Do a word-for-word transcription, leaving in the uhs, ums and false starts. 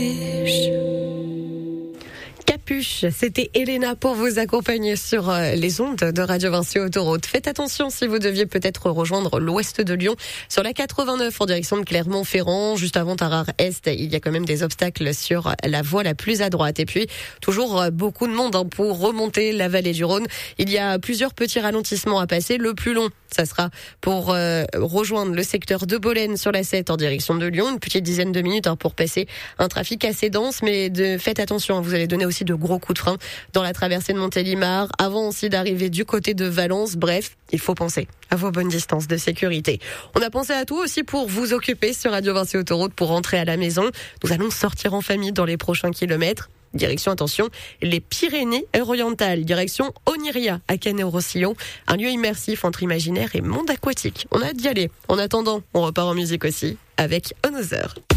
Capuche, c'était Elena pour vous accompagner sur les ondes de Radio Vinci Autoroute. Faites attention si vous deviez peut-être rejoindre l'ouest de Lyon sur la quatre-vingt-neuf en direction de Clermont-Ferrand. Juste avant Tarare-Est, il y a quand même des obstacles sur la voie la plus à droite. Et puis, toujours beaucoup de monde pour remonter la vallée du Rhône. Il y a plusieurs petits ralentissements à passer. Le plus long, ça sera pour euh, rejoindre le secteur de Bolène sur la sept en direction de Lyon. Une petite dizaine de minutes hein, pour passer un trafic assez dense. Mais de, faites attention, vous allez donner aussi de gros coups de frein dans la traversée de Montélimar, avant aussi d'arriver du côté de Valence. Bref, il faut penser à vos bonnes distances de sécurité. On a pensé à tout aussi pour vous occuper sur Radio Vinci Autoroute pour rentrer à la maison. Nous allons sortir en famille dans les prochains kilomètres. Direction, attention, les Pyrénées-Orientales, direction Oniria à Canet-au-Roussillon, un lieu immersif entre imaginaire et monde aquatique. On a hâte d'y aller. En attendant, on repart en musique aussi avec Another.